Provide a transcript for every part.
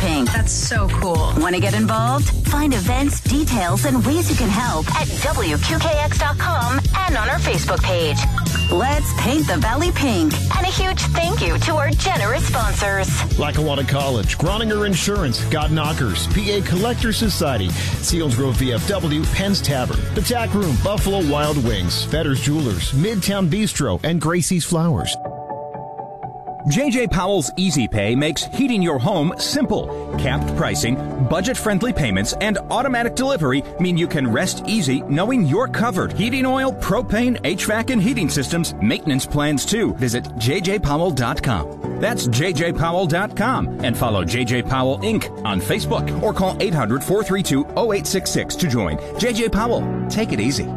Pink. That's so cool. Want to get involved? Find events, details, and ways you can help at WQKX.com and on our Facebook page. Let's paint the Valley pink. And a huge thank you to our generous sponsors. Lackawanna College, Groninger Insurance, God Knockers, PA Collector Society, Seals Grove VFW, Penn's Tavern, The Tack Room, Buffalo Wild Wings, Fetter's Jewelers, Midtown Bistro, and Gracie's Flowers. J.J. Powell's Easy Pay makes heating your home simple. Capped pricing, budget-friendly payments, and automatic delivery mean you can rest easy knowing you're covered. Heating oil, propane, HVAC, and heating systems, maintenance plans too. Visit jjpowell.com. That's jjpowell.com. And follow J.J. Powell Inc. on Facebook or call 800-432-0866 to join. J.J. Powell, take it easy.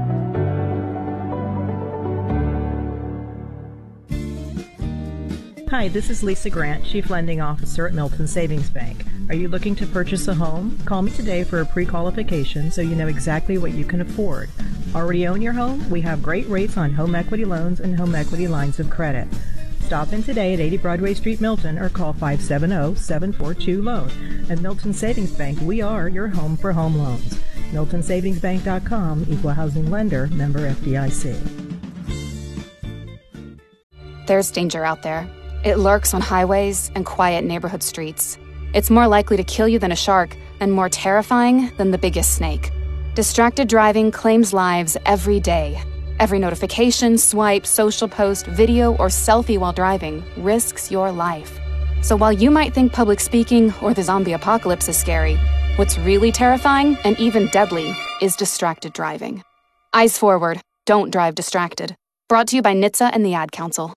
Hi, this is Lisa Grant, Chief Lending Officer at Milton Savings Bank. Are you looking to purchase a home? Call me today for a pre-qualification so you know exactly what you can afford. Already own your home? We have great rates on home equity loans and home equity lines of credit. Stop in today at 80 Broadway Street, Milton, or call 570-742-LOAN. At Milton Savings Bank, we are your home for home loans. MiltonSavingsBank.com, Equal Housing Lender, member FDIC. There's danger out there. It lurks on highways and quiet neighborhood streets. It's more likely to kill you than a shark and more terrifying than the biggest snake. Distracted driving claims lives every day. Every notification, swipe, social post, video, or selfie while driving risks your life. So while you might think public speaking or the zombie apocalypse is scary, what's really terrifying and even deadly is distracted driving. Eyes forward. Don't drive distracted. Brought to you by NHTSA and the Ad Council.